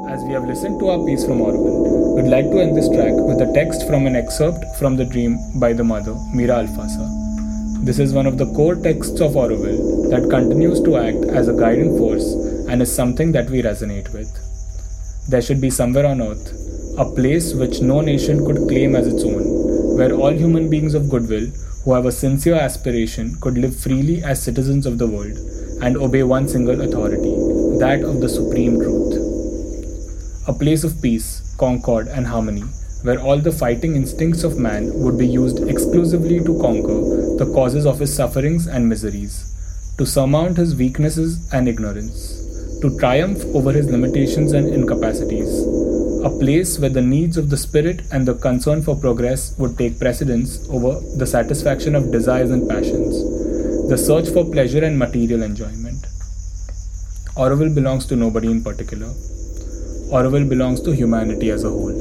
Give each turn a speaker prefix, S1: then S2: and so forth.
S1: As we have listened to our piece from Auroville, we'd like to end this track with a text from an excerpt from The Dream by the mother, Mira Alfassa. This is one of the core texts of Auroville that continues to act as a guiding force and is something that we resonate with. There should be somewhere on earth, a place which no nation could claim as its own, where all human beings of goodwill who have a sincere aspiration could live freely as citizens of the world and obey one single authority, that of the supreme truth. A place of peace, concord, and harmony, where all the fighting instincts of man would be used exclusively to conquer the causes of his sufferings and miseries, to surmount his weaknesses and ignorance, to triumph over his limitations and incapacities. A place where the needs of the spirit and the concern for progress would take precedence over the satisfaction of desires and passions, the search for pleasure and material enjoyment. Auroville belongs to nobody in particular. Auroville belongs to humanity as a whole.